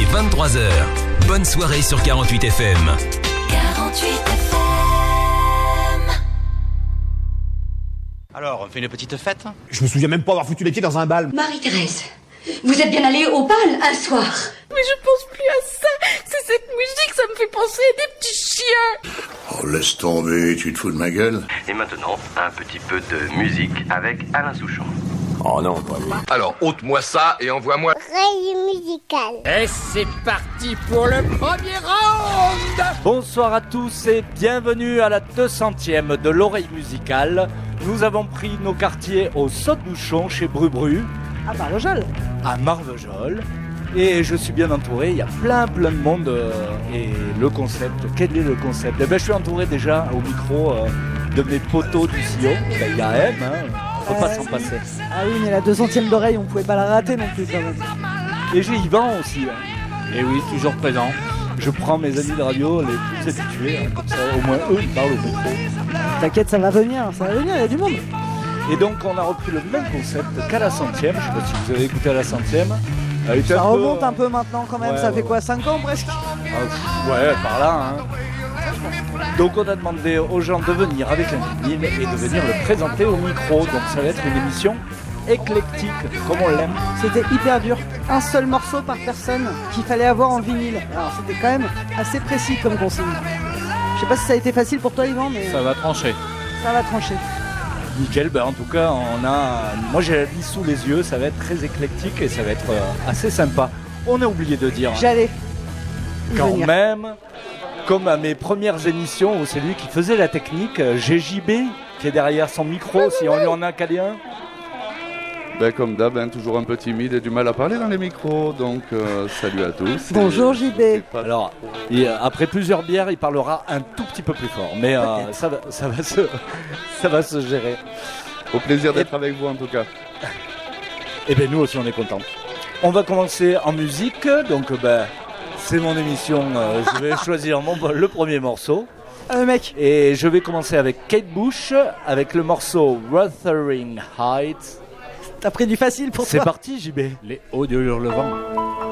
23h. Bonne soirée sur 48 FM. 48 FM. Alors, on fait une petite fête ? Je me souviens même pas avoir foutu les pieds dans un bal. Marie-Thérèse, vous êtes bien allée au bal un soir? Mais je pense plus à ça. C'est cette musique, ça me fait penser à des petits chiens. Oh, laisse tomber, tu te fous de ma gueule. Et maintenant, un petit peu de musique avec Alain Souchon. Oh non, pas lui. Alors, ôte-moi ça et envoie-moi... Oreille musicale. Et c'est parti pour le premier round. Bonsoir à tous et bienvenue à la 200e de l'oreille musicale. Nous avons pris nos quartiers au Saut-Bouchon chez Bru-Bru. À Marvejol. À Marvejol. Et je suis bien entouré, il y a plein de monde. Et le concept, quel est le concept ? Eh ben, je suis entouré déjà au micro de mes potos du sillon. Ben, il y a M, on peut pas s'en passer. Ah oui, mais la 200e d'oreille, on pouvait pas la rater non plus quand même. Et j'ai Yvan aussi. Et oui, toujours présent. Je prends mes amis de radio, les plus habitués, comme ça au moins eux ils parlent au micro. T'inquiète, ça va venir, il y a du monde. Et donc on a repris le même concept qu'à la 100e, je sais pas si vous avez écouté à la 100e. Ça remonte un peu maintenant quand même, ça fait quoi, 5 ans presque ? Ouais, par là. Donc on a demandé aux gens de venir avec un vinyle et de venir le présenter au micro. Donc ça va être une émission éclectique, comme on l'aime. C'était hyper dur, un seul morceau par personne qu'il fallait avoir en vinyle. Alors c'était quand même assez précis comme consigne. Je sais pas si ça a été facile pour toi Yvan, mais... Ça va trancher. Ça va trancher. Nickel, en tout cas, moi j'ai la liste sous les yeux, ça va être très éclectique et ça va être assez sympa. On a oublié de dire. J'allais. Quand même, comme à mes premières émissions où c'est lui qui faisait la technique, GJB qui est derrière son micro, si on lui en a calé un. Ben, comme d'hab, toujours un peu timide et du mal à parler dans les micros, donc salut à tous. Bonjour JB. Alors, après plusieurs bières, il parlera un tout petit peu plus fort, mais ça va se gérer. Au plaisir d'être avec vous en tout cas. Et bien nous aussi on est contents. On va commencer en musique, donc c'est mon émission, je vais choisir le premier morceau. Mec. Et je vais commencer avec Kate Bush, avec le morceau Wuthering Heights. T'as pris du facile pour C'est toi. parti JB. Les hauts de hurlevent.